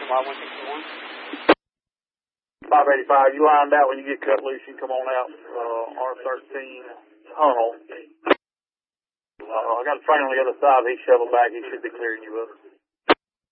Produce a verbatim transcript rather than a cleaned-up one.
five one six one. five eighty-five, you lined out when you get cut loose, you come on out, uh, R thirteen tunnel. Uh, I got a train on the other side, he shoveled back, he should be clearing you up.